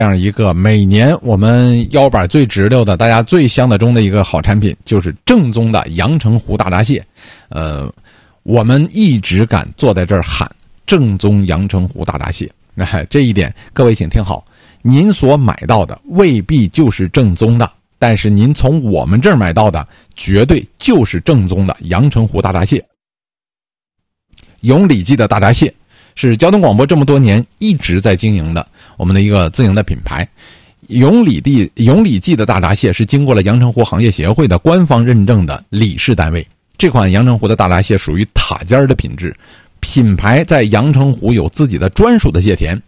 这样一个每年我们腰板最直溜的、大家最相得中的一个好产品，就是正宗的阳澄湖大闸蟹。我们一直敢坐在这儿喊正宗阳澄湖大闸蟹，这一点各位请听好，您所买到的未必就是正宗的，但是您从我们这儿买到的绝对就是正宗的阳澄湖大闸蟹。永里记的大闸蟹是交通广播这么多年一直在经营的我们的一个自营的品牌。永里记的大闸蟹是经过了阳澄湖行业协会的官方认证的理事单位。这款阳澄湖的大闸蟹属于塔尖的品质，品牌在阳澄湖有自己的专属的蟹田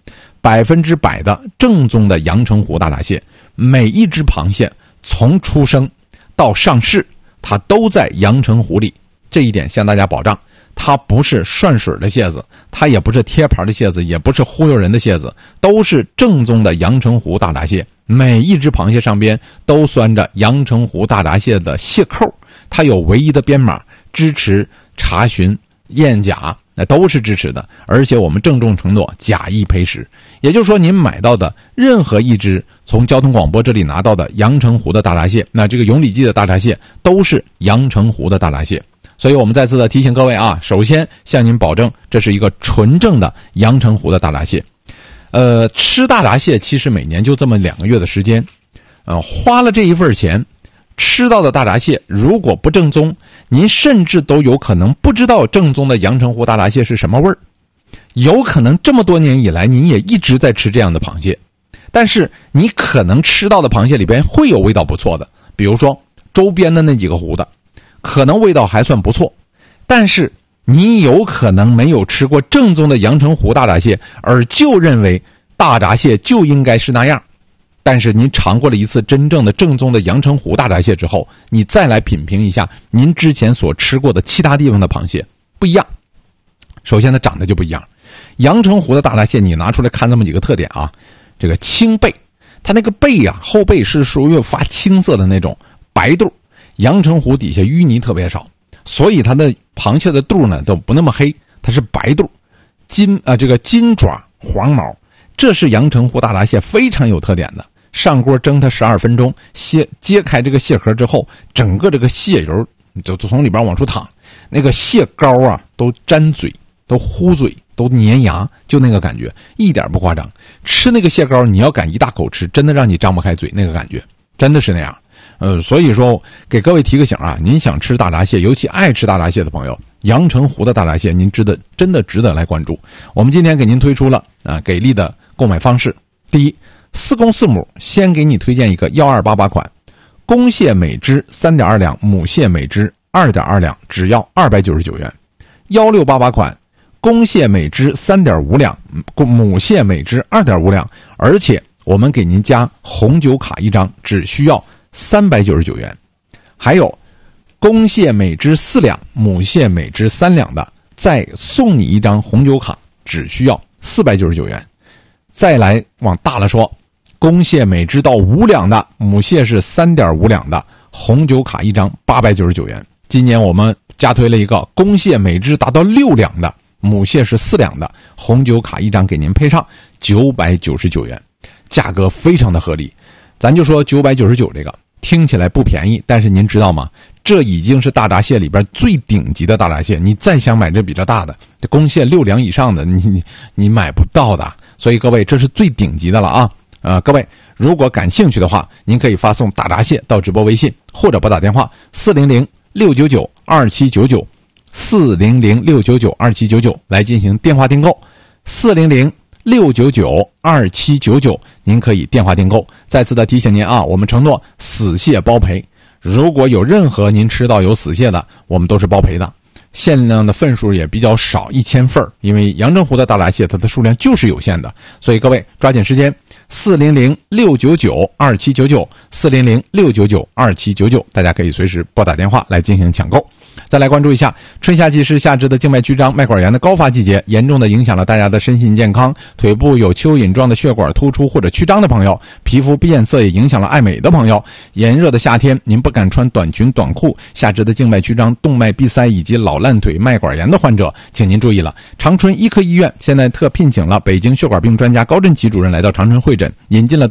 ，100%的正宗的阳澄湖大闸蟹。每一只螃蟹从出生到上市，它都在阳澄湖里，这一点向大家保障。它不是涮水的蟹子，它也不是贴牌的蟹子，也不是忽悠人的蟹子，都是正宗的阳澄湖大闸蟹。每一只螃蟹上边都拴着阳澄湖大闸蟹的蟹扣，它有唯一的编码，支持查询验甲，那都是支持的。而且我们郑重承诺假一赔十，也就是说您买到的任何一只从交通广播这里拿到的阳澄湖的大闸蟹，那这个永里记的大闸蟹都是阳澄湖的大闸蟹。所以我们再次的提醒各位啊，首先向您保证这是一个纯正的阳澄湖的大闸蟹。吃大闸蟹其实每年就这么2个月的时间，花了这一份钱吃到的大闸蟹如果不正宗，您甚至都有可能不知道正宗的阳澄湖大闸蟹是什么味儿。有可能这么多年以来您也一直在吃这样的螃蟹，但是你可能吃到的螃蟹里边会有味道不错的，比如说周边的那几个湖的可能味道还算不错，但是你有可能没有吃过正宗的阳澄湖大闸蟹，而就认为大闸蟹就应该是那样。但是您尝过了一次真正的正宗的阳澄湖大闸蟹之后，你再来品评一下您之前所吃过的其他地方的螃蟹，不一样。首先它长得就不一样，阳澄湖的大闸蟹你拿出来看这么几个特点啊，这个青背，它那个背啊，后背是属于发青色的那种白肚。阳澄湖底下淤泥特别少，所以它的螃蟹的肚呢都不那么黑，它是白肚，这个金爪黄毛，这是阳澄湖大闸蟹非常有特点的。上锅蒸它12分钟，揭开这个蟹壳之后，整个这个蟹油就从里边往出淌，那个蟹膏啊都沾嘴，都糊嘴，都粘牙，就那个感觉一点不夸张。吃那个蟹膏你要敢一大口吃，真的让你张不开嘴，那个感觉真的是那样。所以说给各位提个醒啊，您想吃大闸蟹，尤其爱吃大闸蟹的朋友，阳澄湖的大闸蟹您真的值得来关注。我们今天给您推出了给力的购买方式。第一，4公4母，先给你推荐一个1288款，公蟹每只3.2两，母蟹每只2.2两，只要299元。1688款，公蟹每只3.5两，母蟹每只2.5两，而且我们给您加红酒卡1张，只需要399元。还有公蟹每只4两，母蟹每只3两的，再送你1张红酒卡，只需要499元。再来往大了说，公蟹每只到5两的，母蟹是3.5两的，红酒卡1张899元。今年我们加推了一个公蟹每只达到6两的，母蟹是4两的，红酒卡1张给您配上999元，价格非常的合理。咱就说999这个听起来不便宜，但是您知道吗？这已经是大闸蟹里边最顶级的大闸蟹，你再想买这比这大的，这公蟹6两以上的你买不到的。所以各位，这是最顶级的了啊！各位如果感兴趣的话，您可以发送大闸蟹到直播微信，或者拨打电话400-699-2799 400-699-2799来进行电话订购。400-699-2799，您可以电话订购。再次的提醒您啊，我们承诺死蟹包赔，如果有任何您吃到有死蟹的，我们都是包赔的。限量的份数也比较少，1000份，因为阳澄湖的大闸蟹它的数量就是有限的，所以各位抓紧时间，400-699-2799 400-699-2799，大家可以随时拨打电话来进行抢购。再来关注一下，春夏季是夏至的静脉曲张、脉管炎的高发季节，严重的影响了大家的身心健康。腿部有蚯蚓状的血管突出或者曲张的朋友，皮肤变色也影响了爱美的朋友。炎热的夏天，您不敢穿短裙短裤，夏至的静脉曲张、动脉闭塞以及老烂腿、脉管炎的患者，请您注意了。长春医科医院现在特聘请了北京血管病专家高振奇主任来到长春会诊，引进了